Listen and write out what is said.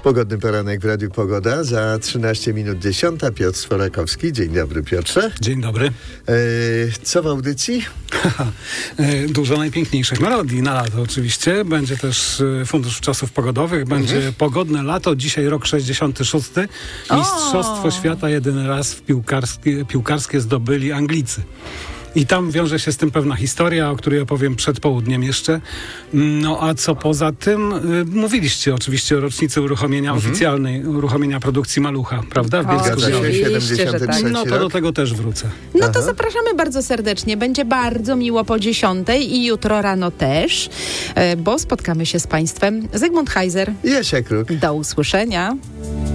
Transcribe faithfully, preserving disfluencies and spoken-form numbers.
Pogodny poranek w Radiu Pogoda. Za trzynaście minut dziesiąta. Piotr Sworakowski. Dzień dobry, Piotrze. Dzień dobry. E, co w audycji? Dużo najpiękniejszych melodii na lato oczywiście. Będzie też Fundusz Czasów Pogodowych. Będzie mhm. pogodne lato. Dzisiaj rok sześćdziesiąty szósty. Mistrzostwo o! Świata jedyny raz w piłkarskie, piłkarskie zdobyli Anglicy. I tam wiąże się z tym pewna historia, o której opowiem przed południem jeszcze. No a co poza tym? Y, mówiliście oczywiście o rocznicy uruchomienia mhm. oficjalnej, uruchomienia produkcji Malucha, prawda? W Bielsku-Białej. siedemdziesiąty trzeci No to rok. do tego też wrócę. No Aha. to zapraszamy bardzo serdecznie. Będzie bardzo miło po dziesiątej i jutro rano też, bo spotkamy się z Państwem. Zygmunt Heiser. Jasia Kruk. Do usłyszenia.